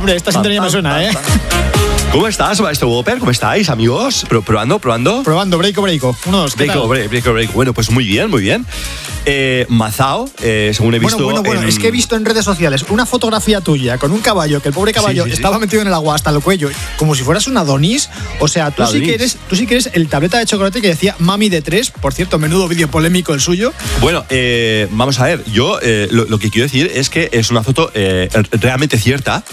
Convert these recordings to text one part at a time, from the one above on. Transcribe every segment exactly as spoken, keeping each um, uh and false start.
Hombre, esta sintonía me suena, ¿eh? ¿Cómo estás, maestro Whopper? ¿Cómo estáis, amigos? ¿Pro- ¿Probando, probando? Probando, breako, breako. Uno, dos, ¿qué Breako, tal? break, breako, break. Bueno, pues muy bien, muy bien. Eh, Mazao, eh, según he visto... Bueno, bueno, bueno, en... es que he visto en redes sociales una fotografía tuya con un caballo, que el pobre caballo Sí, sí, sí. estaba metido en el agua hasta el cuello, como si fueras un Adonis. O sea, tú La sí, que Adonis. eres, tú sí que eres el tableta de chocolate que decía Mami de tres. Por cierto, menudo vídeo polémico el suyo. Bueno, eh, vamos a ver, yo eh, lo, lo que quiero decir es que es una foto eh, realmente cierta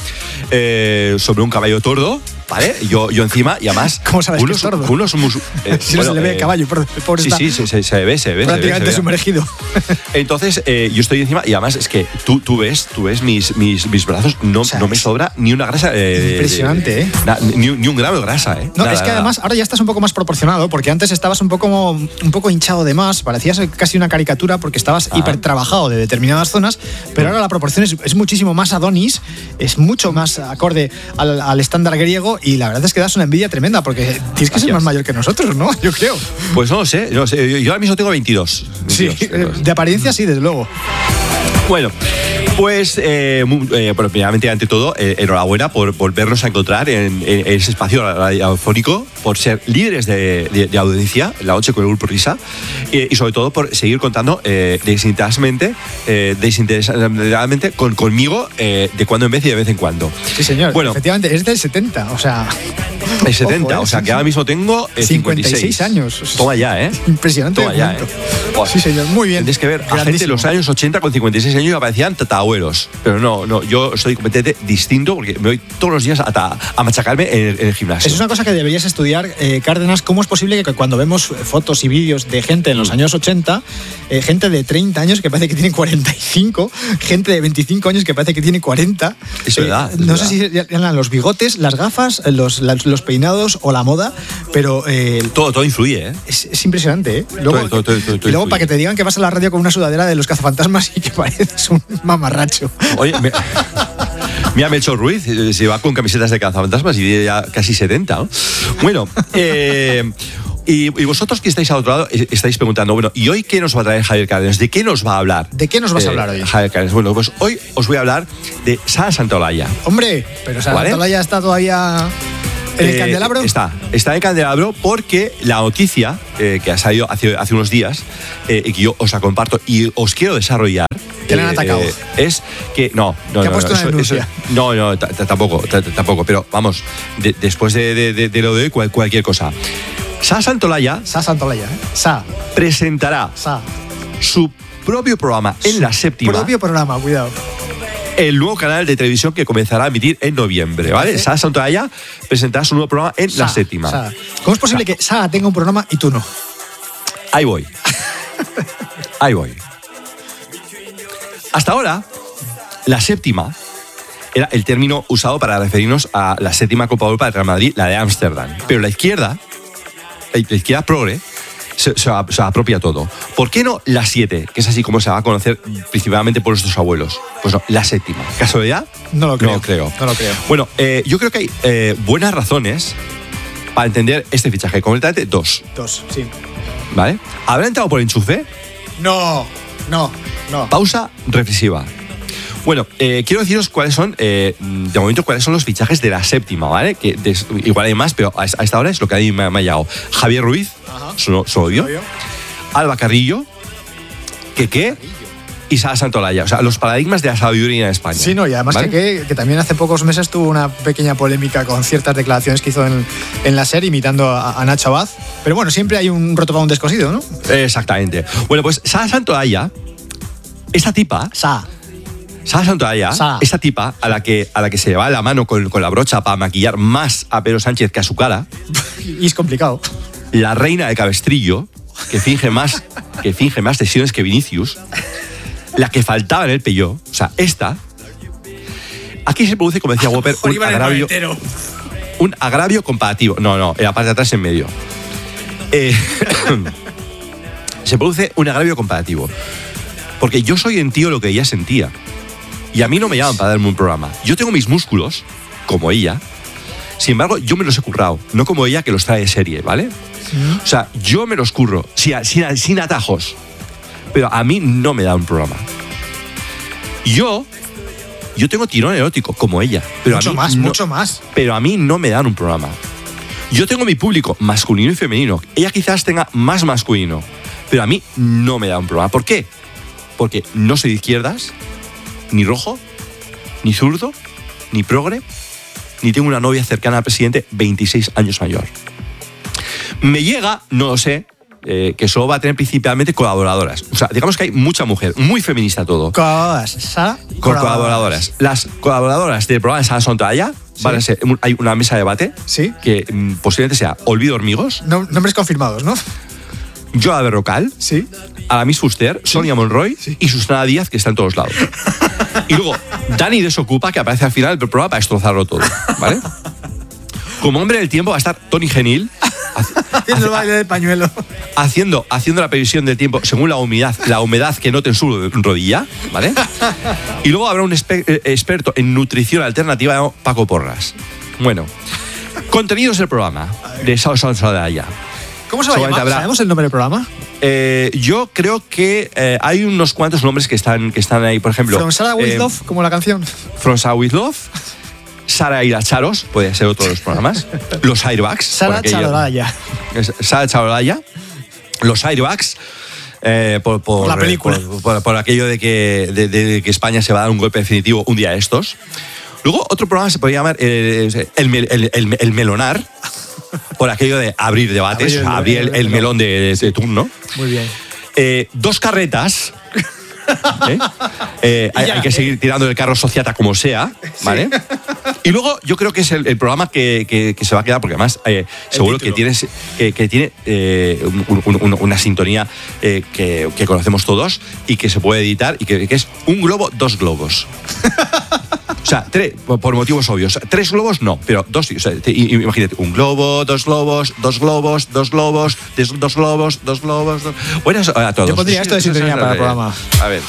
eh, sobre un caballo tordo, ¿vale? Yo, yo encima, y además... ¿Cómo sabes que unos, es tordo? Unos mus- eh, Si no se le ve el caballo, por- el pobre Sí, está sí, se, se, se ve, se ve. prácticamente se ve, se ve. sumergido. Entonces, eh, yo estoy encima, y además es que tú, tú ves, tú ves mis, mis, mis brazos, no, O sea, no me es sobra ni una grasa. eh, impresionante, de- ¿eh? na- ni, ni un gramo de grasa, ¿eh? No, Nada, es que nada. además ahora ya estás un poco más proporcionado, porque antes estabas un poco, un poco hinchado de más, parecías casi una caricatura porque estabas Ah. hipertrabajado de determinadas zonas, pero ahora la proporción es, es muchísimo más Adonis, es mucho más acorde al, al estándar griego, y la verdad es que das una envidia tremenda, porque tienes que ser Gracias. más mayor que nosotros, ¿no? Yo creo. Pues no lo sé, no lo sé. Yo, yo ahora mismo tengo veintidós. Sí, veintidós. eh, de apariencia sí, desde luego. Bueno, pues, eh, mu- eh, bueno, primeramente, ante todo, eh, enhorabuena por volvernos a encontrar en, en ese espacio radiofónico, por ser líderes de, de- de audiencia en la noche con el Grupo Risa, eh, y sobre todo por seguir contando eh, desinteresadamente, eh, desinteresadamente con, conmigo eh, de cuando en vez y de vez en cuando. Sí, señor. Bueno, Efectivamente, es del setenta, o sea... el setenta, Ojo, eh, o sea sí, que ahora sí. mismo tengo eh, cincuenta y seis cincuenta y seis años. Toma ya, ¿eh? Impresionante. Toma ya, ¿eh? documento. Buah. Sí, señor, muy bien. Tienes que ver a gente de Grandísimo. los años ochenta con cincuenta y seis años que parecían tatabuelos. Pero no, no, yo soy completamente distinto porque me voy todos los días a, ta- a machacarme en el, en el gimnasio. Eso es una cosa que deberías estudiar, eh, Cárdenas. ¿Cómo es posible que cuando vemos fotos y vídeos de gente en los años ochenta, eh, gente de treinta años que parece que tiene cuarenta y cinco, gente de veinticinco años que parece que tiene cuarenta? Es eh, verdad, es no verdad. sé si eran los bigotes, las gafas, los, las- los peinados o la moda, pero eh, Todo, todo influye, ¿eh? es, es impresionante, ¿eh? Luego, Todo, todo, todo, todo y luego influye. para que te digan que vas a la radio con una sudadera de los cazafantasmas y que pareces un mamarracho. Oye, me- mira, Melchor Ruiz eh, se va con camisetas de cazafantasmas y tiene ya casi setenta, ¿no? Bueno, eh, y, y vosotros que estáis al otro lado eh, estáis preguntando, bueno, ¿y hoy qué nos va a traer Javier Cárdenas? ¿De qué nos va a hablar? ¿De qué nos vas a eh, hablar hoy? Javier Cárdenas. Bueno, pues hoy os voy a hablar de Sara Santaolalla. Hombre, pero Sara ¿Vale? Santaolalla está todavía en el Eh, candelabro. Está, está en el candelabro porque la noticia eh, que ha salido hace, hace unos días eh, y que yo os la comparto y os quiero desarrollar. Que le han atacado. Es que no, no, Que ha no, puesto no, una denuncia. no, no, ta- ta- tampoco, ta- ta- tampoco. Pero vamos, de- después de, de- de- de lo de hoy, cual- cualquier cosa. Sara Santaolalla Sa Santaolalla, ¿eh? Sa, presentará Sa. su propio programa en la séptima. Propio programa, cuidado. El nuevo canal de televisión que comenzará a emitir en noviembre, ¿vale? Sara Santaolalla presentará su nuevo programa en la Sa, séptima. Sa. ¿Cómo es posible que Sa tenga un programa y tú no? Ahí voy. Ahí voy. Hasta ahora, la séptima era el término usado para referirnos a la séptima Copa Europa del Real Madrid, la de Ámsterdam. Pero la izquierda, la izquierda progre, se, se, se apropia todo. ¿Por qué no la siete, que es así como se va a conocer principalmente por nuestros abuelos? Pues no, la séptima. ¿Casualidad? No lo creo. No creo. No lo creo. Bueno, eh, yo creo que hay eh, buenas razones para entender este fichaje. Concretamente dos, Dos, sí. ¿vale? ¿Habrá entrado por enchufe? No, no, no. Pausa reflexiva. Bueno, eh, quiero deciros cuáles son, eh, de momento, cuáles son los fichajes de la séptima, ¿vale? Que des- igual hay más, pero a, a esta hora es lo que a mí me, ha- me ha llegado. Javier Ruiz, Ajá. su, su novio. ¿Novio? Alba Carrillo, Keke y Sara Santaolalla. O sea, los paradigmas de la sabiduría en España. Sí, no, y además ¿vale? que, que también hace pocos meses tuvo una pequeña polémica con ciertas declaraciones que hizo en, en la serie imitando a, a Nacho Abad. Pero bueno, siempre hay un roto para un descosido, ¿no? Exactamente. Bueno, pues Sara Santaolalla, esta tipa, Sa. Sara Santaolalla, Sa. esta tipa a la que, a la que se le va la mano con, con la brocha para maquillar más a Pedro Sánchez que a su cara, Y es complicado. la reina de Cabestrillo, que finge más, que finge más lesiones que Vinicius, la que faltaba en el Peugeot, o sea, esta, aquí se produce, como decía Whopper, un agravio, un agravio comparativo. No, no, en la parte de atrás en medio. Eh, se produce un agravio comparativo. Porque yo soy en tío lo que ella sentía. Y a mí no me llaman para darme un programa. Yo tengo mis músculos, como ella. Sin embargo, yo me los he currado. No como ella, que los trae de serie, ¿vale? O sea, yo me los curro, sin, sin, sin atajos. Pero a mí no me da un programa. Yo, yo tengo tirón erótico, como ella. Pero mucho a mí más, no, mucho más. Pero a mí no me dan un programa. Yo tengo mi público masculino y femenino. Ella quizás tenga más masculino, pero a mí no me da un programa. ¿Por qué? Porque no soy de izquierdas, ni rojo, ni zurdo, ni progre, ni tengo una novia cercana al presidente veintiséis años mayor. Me llega, no lo sé, eh, que solo va a tener principalmente colaboradoras. O sea, digamos que hay mucha mujer, muy feminista todo. Colaboradoras. Con colaboradoras. Las colaboradoras del programa de Sara Sontolaya, ¿sí? Van a ser, hay una mesa de debate, ¿sí? Que mm, posiblemente sea Olvido Hormigos. No, nombres confirmados, ¿no? Joa Berrocal, sí. Aramis Fuster, sí. Sonia Monroy, sí. Y Susana Díaz, que está en todos lados. Y luego Dani Desocupa, que aparece al final del programa para destrozarlo todo, ¿vale? Como hombre del tiempo va a estar Tony Genil haciendo el baile del pañuelo, haciendo, haciendo la previsión del tiempo según la humedad, la humedad que note en su rodilla, ¿vale? Y luego habrá un exper- experto en nutrición alternativa llamado Paco Porras. Bueno, contenidos del programa de Sara Sontolaya. ¿Cómo se va a llamar? Habrá, ¿Sabemos el nombre del programa? Eh, yo creo que eh, hay unos cuantos nombres que están, que están ahí, por ejemplo. From Sara with eh, Love, como la canción. From Sara with Love. Sara y la Charos, puede ser otro de los programas. Los Airbags. Sara Charolaya. Sara Charolaya. Los Airbags. Eh, por, por, por la película. Por, por, por aquello de que, de, de que España se va a dar un golpe definitivo un día de estos. Luego, otro programa se podría llamar eh, el, el, el, el Melonar. Por aquello de abrir debates, abrir el, abrir el, el, el melón de, de turno. Muy bien. Eh, dos carretas. ¿Eh? Eh, hay, hay que seguir tirando el carro sociata como sea, ¿vale? Sí. Y luego yo creo que es el, el programa que, que, que se va a quedar, porque además eh, seguro que tiene, que, que tiene eh, un, un, una sintonía eh, que, que conocemos todos y que se puede editar y que, que es un globo, dos globos. O sea, tres, por motivos obvios. Tres globos no, pero dos. O sea, te, imagínate, un globo, dos globos, dos globos, dos globos, dos globos, dos globos. Dos... Buenas a todos. Yo pondría esto de sintonía para el programa. A ver.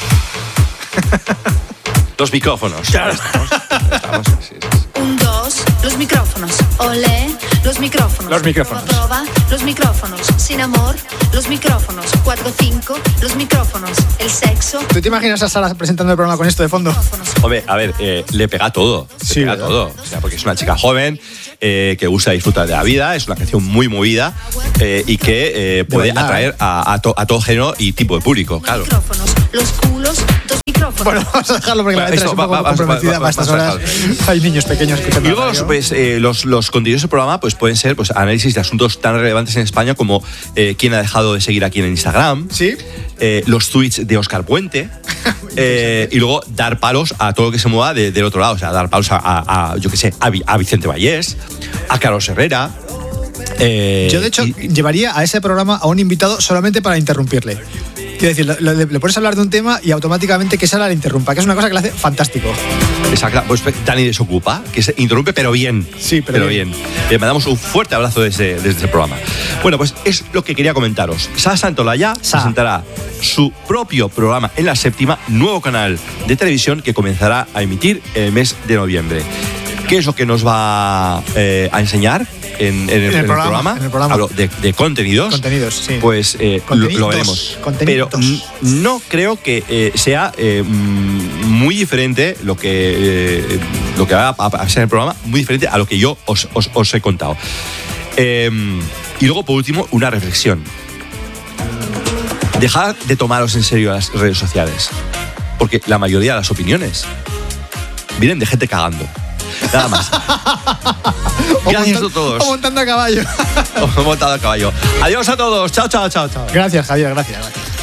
Los micrófonos. Claro. Estamos. Estamos sí, sí. Un, dos, los micrófonos. Olé, los micrófonos. Los micrófonos. Proba, proba, los micrófonos. Sin amor, los micrófonos. Cuatro, cinco, los micrófonos. El sexo. ¿Tú te imaginas a Sara presentando el programa con esto de fondo? Hombre, a ver, eh, le pega todo. Le sí, pega ¿verdad? todo. O sea, porque es una chica joven, eh, que gusta disfrutar de la vida, es una canción muy movida eh, y que eh, puede bailar, atraer a, a, to, a todo género y tipo de público, Los claro. micrófonos. Los culos, dos micrófonos. Bueno, vamos a dejarlo porque Bueno, la letra eso, es un poco va, va, comprometida va, va, para estas va, horas. va, Hay niños pequeños escuchando. Y luego la los, radio. pues, eh, los, los contenidos del programa pues, pueden ser pues, análisis de asuntos tan relevantes en España como eh, quién ha dejado de seguir a quién en Instagram, ¿Sí? eh, los tweets de Óscar Puente, eh, y luego dar palos a todo lo que se mueva de, del otro lado. O sea, dar palos a, a, a yo qué sé, a, a Vicente Vallés, a Carlos Herrera. Eh, Yo, de hecho, y, llevaría a ese programa a un invitado solamente para interrumpirle. Quiero decir, le, le, le pones a hablar de un tema y automáticamente que Sara le interrumpa, que es una cosa que le hace fantástico. Exacto, pues Dani Desocupa, que se interrumpe, pero bien. Sí, pero bien. bien. Le mandamos un fuerte abrazo desde, desde el programa. Bueno, pues es lo que quería comentaros. Sara Sontolaya presentará su propio programa en La Séptima, nuevo canal de televisión que comenzará a emitir el mes de noviembre. ¿Qué es lo que nos va eh, a enseñar en, en, el, En el en el programa, programa? en el programa. Hablo de, de contenidos. Contenidos, sí. Pues eh, lo, lo veremos. Pero Contenidos. no creo que eh, sea eh, muy diferente lo que, eh, lo que va a, a ser en el programa, muy diferente a lo que yo os, os, os he contado. Eh, y luego, por último, una reflexión. Dejad de tomaros en serio las redes sociales, porque la mayoría de las opiniones vienen de gente cagando. Nada más. Gracias montando, a todos. O montando a caballo. O montado a caballo. Adiós a todos. Chao, chao, chao, chao. Gracias, Javier, gracias. gracias.